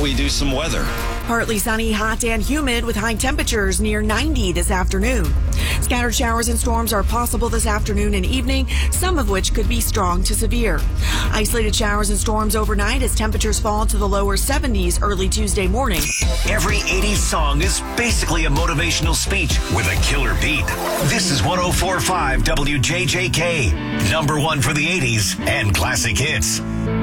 we do some weather? Partly sunny, hot and humid with high temperatures near 90 this afternoon. Scattered showers and storms are possible this afternoon and evening, some of which could be strong to severe. Isolated showers and storms overnight as temperatures fall to the lower 70s early Tuesday morning. Every 80s song is basically a motivational speech with a killer beat. This is 104.5 WJJK, number one for the 80s and classic hits.